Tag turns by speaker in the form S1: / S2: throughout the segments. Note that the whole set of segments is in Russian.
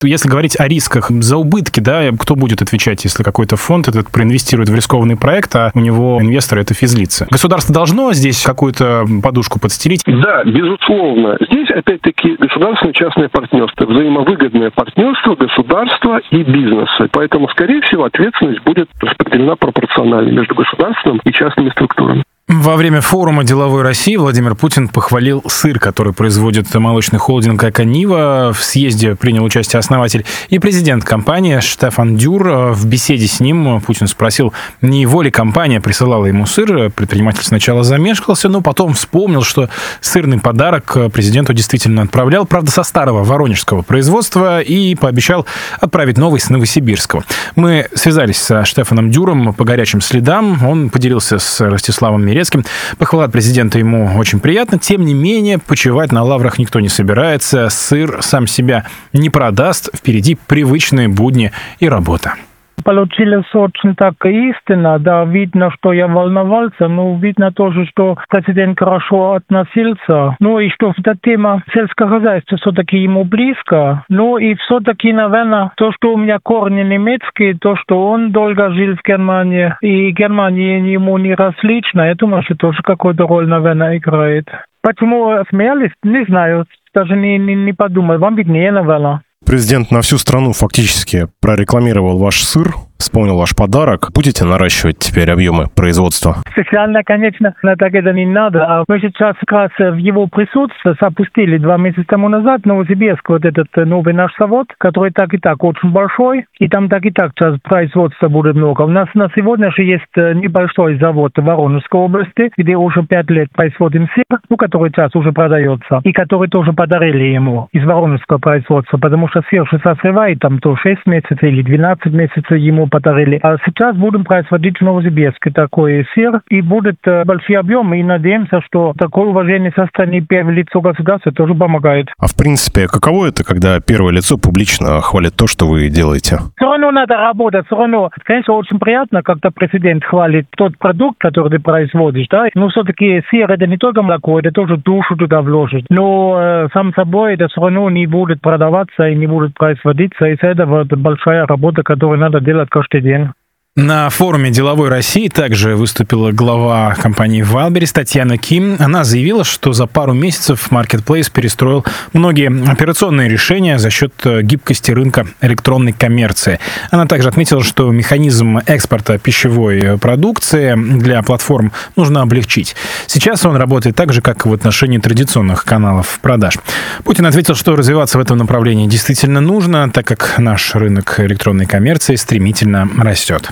S1: Если говорить о рисках за убытки, да, кто будет отвечать, если какой-то фонд этот проинвестирует в рискованный проект, а у него инвесторы — это физлица? Государство должно здесь какую-то подушку подстелить?
S2: Да, безусловно. Здесь, опять-таки, государственно-частное партнерство, взаимовыгодное партнерство государства и бизнеса. Поэтому, скорее всего, ответственность будет распределена пропорционально между государственным и частными структурами.
S1: Во время форума «Деловой России» Владимир Путин похвалил сыр, который производит молочный холдинг «Эконива». В съезде принял участие основатель и президент компании Штефан Дюр. В беседе с ним Путин спросил, не его ли компания присылала ему сыр. Предприниматель сначала замешкался, но потом вспомнил, что сырный подарок президенту действительно отправлял, правда, со старого воронежского производства, и пообещал отправить новый с новосибирского. Мы связались со Штефаном Дюром по горячим следам. Он поделился с Ростиславом Мирецким. Похвала от президента ему очень приятна. Тем не менее, почивать на лаврах никто не собирается. Сыр сам себя не продаст. Впереди привычные будни и работа.
S3: Получилось очень так истинно, да, видно, что я волновался, но видно тоже, что президент хорошо относился, ну и что эта тема сельского хозяйства все-таки ему близко, ну и все-таки, наверное, то, что у меня корни немецкие, то, что он долго жил в Германии, и Германия ему не различна, я думаю, что тоже какую-то роль, наверное, играет. Почему смеялись, не знаю, даже не подумал, вам виднее, наверное.
S4: Президент на всю страну фактически прорекламировал ваш сыр, вспомнил ваш подарок. Будете наращивать теперь объемы производства?
S3: Специально, конечно, так это не надо. А мы сейчас как раз в его присутствии запустили 2 месяца тому назад в Новосибирске вот этот новый наш завод, который так и так очень большой, и там так и так сейчас производства будет много. У нас на сегодня же есть небольшой завод в Воронежской области, где уже 5 лет производим сыр, который сейчас уже продается, и который тоже подарили ему из воронежского производства, потому что сыр же созревает там то 6 месяцев или 12 месяцев ему подарили. А сейчас будем производить в Новосибирске такой сыр, и будет большие объемы, и надеемся, что такое уважение со стороны первого лица государства тоже помогает.
S4: А в принципе, каково это, когда первое лицо публично хвалит то, что вы делаете?
S3: Все равно надо работать, все равно. Конечно, очень приятно, когда президент хвалит тот продукт, который ты производишь, да. Но все-таки сыр — это не только молоко, это тоже душу туда вложить. Но сам собой это все равно не будет продаваться и не будет производиться. Из этого это большая работа, которую надо делать каждый день.
S1: На форуме «Деловой России» также выступила глава компании Wildberries Татьяна Ким. Она заявила, что за пару месяцев Marketplace перестроил многие операционные решения за счет гибкости рынка электронной коммерции. Она также отметила, что механизм экспорта пищевой продукции для платформ нужно облегчить. Сейчас он работает так же, как и в отношении традиционных каналов продаж. Путин ответил, что развиваться в этом направлении действительно нужно, так как наш рынок электронной коммерции стремительно растет.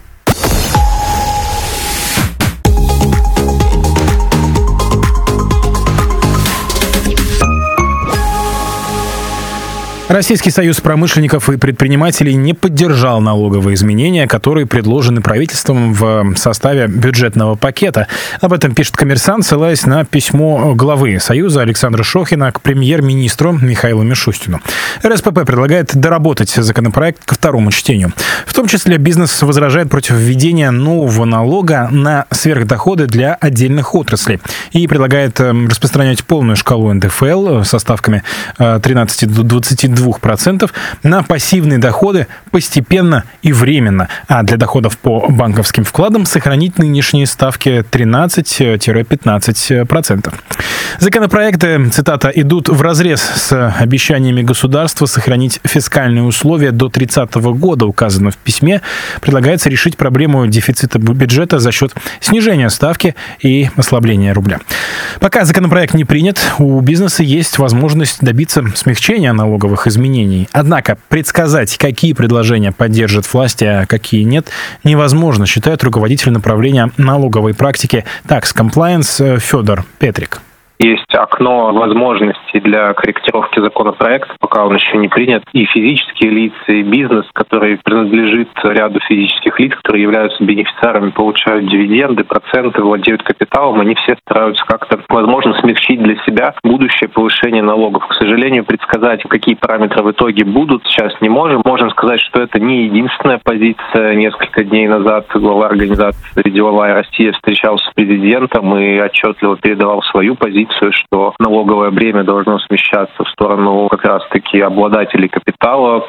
S1: Российский союз промышленников и предпринимателей не поддержал налоговые изменения, которые предложены правительством в составе бюджетного пакета. Об этом пишет «Коммерсант», ссылаясь на письмо главы Союза Александра Шохина к премьер-министру Михаилу Мишустину. РСПП предлагает доработать законопроект ко второму чтению. В том числе бизнес возражает против введения нового налога на сверхдоходы для отдельных отраслей и предлагает распространять полную шкалу НДФЛ со ставками 13 до 22% на пассивные доходы постепенно и временно, а для доходов по банковским вкладам сохранить нынешние ставки 13-15%. Законопроекты, цитата, идут вразрез с обещаниями государства сохранить фискальные условия до 30 года, указано в письме. Предлагается решить проблему дефицита бюджета за счет снижения ставки и ослабления рубля. Пока законопроект не принят, у бизнеса есть возможность добиться смягчения налоговых изменений. Однако предсказать, какие предложения поддержат власти, а какие нет, невозможно, считает руководитель направления налоговой практики Tax Compliance Федор Петрик.
S5: Есть окно возможностей для корректировки законопроекта, пока он еще не принят. И физические лица, и бизнес, который принадлежит ряду физических лиц, которые являются бенефициарами, получают дивиденды, проценты, владеют капиталом, они все стараются как-то, возможно, смягчить для себя будущее повышение налогов. К сожалению, предсказать, какие параметры в итоге будут, сейчас не можем. Можем сказать, что это не единственная позиция. Несколько дней назад глава организации «Деловая Россия» встречался с президентом и отчетливо передавал свою позицию. позицию, что налоговое бремя должно смещаться в сторону как раз-таки обладателей капитала,